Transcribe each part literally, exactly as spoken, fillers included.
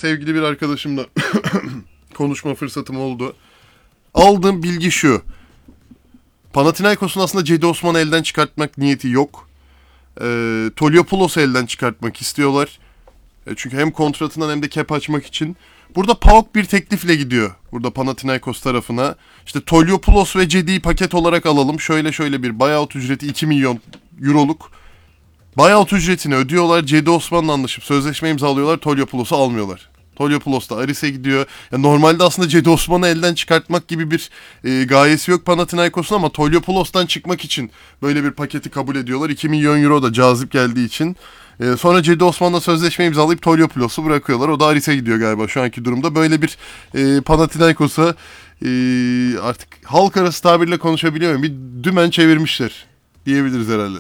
sevgili bir arkadaşımla konuşma fırsatım oldu. Aldığım bilgi şu. Panathinaikos'un aslında Cedi Osman'ı elden çıkartmak niyeti yok. E, Toliopoulos elden çıkartmak istiyorlar. E, çünkü hem kontratından hem de cap açmak için. Burada PAOK bir teklifle gidiyor. Burada Panathinaikos tarafına. İşte Toliopoulos ve Cedi'yi paket olarak alalım. Şöyle şöyle bir buyout ücreti iki milyon euroluk. Buyout ücretini ödüyorlar. Cedi Osman'la anlaşıp sözleşme imzalıyorlar. Toliopoulos'u almıyorlar. Toliopoulos da Aris'e gidiyor. Ya normalde aslında Cedi Osman'ı elden çıkartmak gibi bir e, gayesi yok Panathinaikos'un ama Toliopoulos'tan çıkmak için böyle bir paketi kabul ediyorlar. iki milyon euro da cazip geldiği için. E, sonra Cedi Osman'la sözleşme imzalayıp Toliopoulos'u bırakıyorlar. O da Aris'e gidiyor galiba şu anki durumda. Böyle bir e, Panathinaikos'a e, artık halk arası tabirle konuşabiliyor muyum? Bir dümen çevirmişler diyebiliriz herhalde.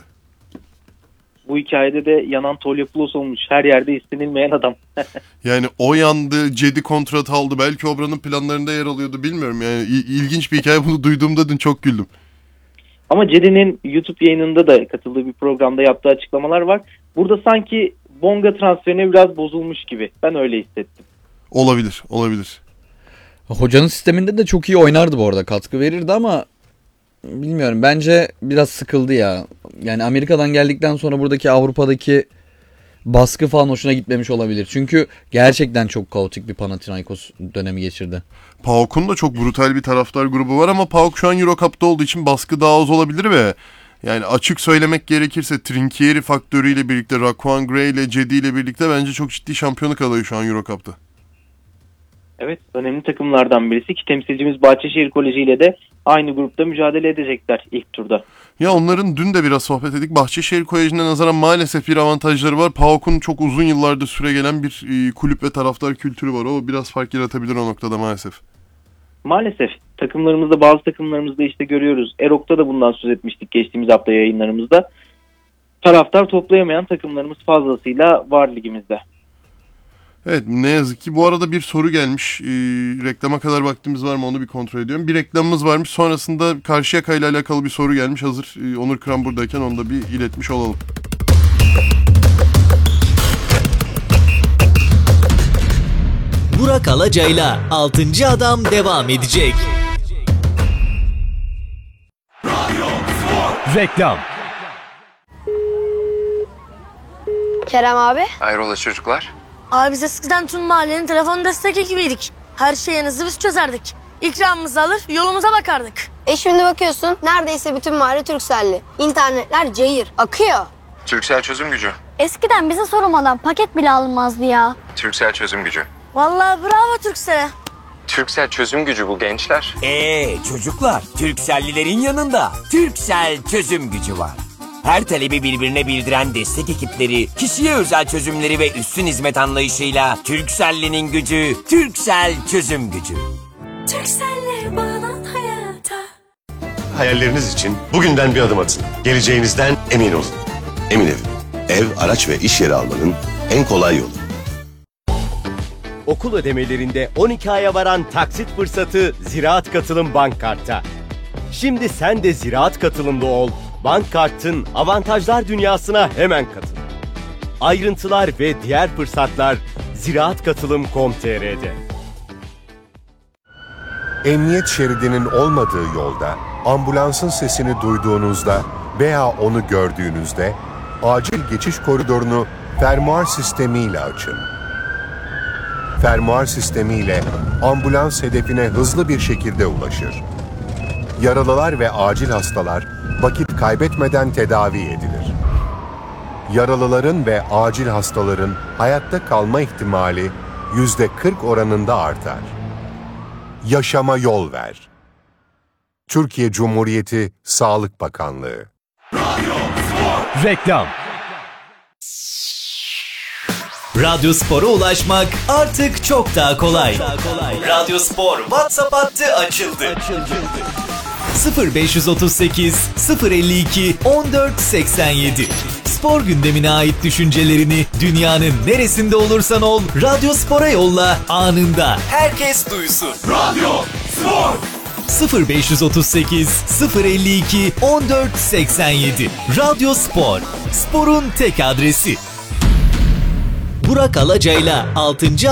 Bu hikayede de yanan Toliopoulos olmuş. Her yerde istenilmeyen adam. Yani o yandı, Cedi kontrat aldı. Belki Obra'nın planlarında yer alıyordu, bilmiyorum. Yani ilginç bir hikaye, bunu duyduğumda dün çok güldüm. Ama Cedi'nin YouTube yayınında da katıldığı bir programda yaptığı açıklamalar var. Burada sanki Bonga transferine biraz bozulmuş gibi. Ben öyle hissettim. Olabilir, olabilir. Hocanın sisteminde de çok iyi oynardı bu arada. Katkı verirdi ama bilmiyorum. Bence biraz sıkıldı ya. Yani Amerika'dan geldikten sonra buradaki Avrupa'daki baskı falan hoşuna gitmemiş olabilir. Çünkü gerçekten çok kaotik bir Panathinaikos dönemi geçirdi. PAOK'un da çok brutal bir taraftar grubu var ama PAOK şu an Euro Cup'ta olduğu için baskı daha az olabilir ve yani açık söylemek gerekirse Trinchieri faktörüyle birlikte, Raquan Gray ile Cedi ile birlikte bence çok ciddi şampiyonluk adayı şu an Euro Cup'ta. Evet, önemli takımlardan birisi ki temsilcimiz Bahçeşehir Koleji ile de aynı grupta mücadele edecekler ilk turda. Ya onların dün de biraz sohbet ettik. Bahçeşehir Koleji'ne nazaran maalesef bir avantajları var. PAOK'un çok uzun yıllardır süre gelen bir e, kulüp ve taraftar kültürü var. O biraz fark yaratabilir o noktada maalesef. Maalesef takımlarımızda, bazı takımlarımızda işte görüyoruz. Erok'ta da bundan söz etmiştik geçtiğimiz hafta yayınlarımızda. Taraftar toplayamayan takımlarımız fazlasıyla var ligimizde. Evet, ne yazık ki. Bu arada bir soru gelmiş. Ee, reklama kadar vaktimiz var mı onu bir kontrol ediyorum. Bir reklamımız varmış. Sonrasında Karşıyaka ile alakalı bir soru gelmiş. Hazır e, Onur Kıran buradayken onu da bir iletmiş olalım. Burak Alacay'la altıncı Adam devam edecek. Reklam. Kerem abi. Hayrola çocuklar? Abi biz eskiden tüm mahallenin telefon destek ekibiydik. Her şeyinizi biz çözerdik. İkramımızı alır yolumuza bakardık. E şimdi bakıyorsun neredeyse bütün mahalle Turkcell'li. İnternetler cayır, akıyor. Turkcell çözüm gücü. Eskiden bize sormadan paket bile alınmazdı ya. Turkcell çözüm gücü. Vallahi bravo Turkcell'e. Turkcell çözüm gücü bu gençler. Eee çocuklar, Turkcell'lilerin yanında Turkcell çözüm gücü var. Her talebi birbirine bildiren destek ekipleri, kişiye özel çözümleri ve üstün hizmet anlayışıyla Turkcell'linin gücü, Turkcell çözüm gücü. Turkcell'le bağlan hayata. Hayalleriniz için bugünden bir adım atın. Geleceğinizden emin olun. Emin Ev. Ev, araç ve iş yeri almanın en kolay yolu. Okul ödemelerinde on iki aya varan taksit fırsatı Ziraat Katılım Bank Kart'ta. Şimdi sen de Ziraat Katılımlı ol. Bank Kart'ın avantajlar dünyasına hemen katıl. Ayrıntılar ve diğer fırsatlar ziraat katılım nokta com nokta tr'de. Emniyet şeridinin olmadığı yolda, ambulansın sesini duyduğunuzda veya onu gördüğünüzde acil geçiş koridorunu fermuar sistemiyle açın. Fermuar sistemiyle ambulans hedefine hızlı bir şekilde ulaşır. Yaralılar ve acil hastalar vakit kaybetmeden tedavi edilir. Yaralıların ve acil hastaların hayatta kalma ihtimali yüzde kırk oranında artar. Yaşama yol ver. Türkiye Cumhuriyeti Sağlık Bakanlığı. Reklam. Radyo Spor'a ulaşmak artık çok daha kolay. Radyo Spor WhatsApp hattı açıldı. sıfır beş otuz sekiz sıfır elli iki on dört seksen yedi. Spor gündemine ait düşüncelerini dünyanın neresinde olursan ol Radyo Spor'a yolla, anında herkes duysun. Radyo Spor. sıfır beş otuz sekiz sıfır elli iki on dört seksen yedi. Radyo Spor. Sporun tek adresi. Burak Alacay'la altıncı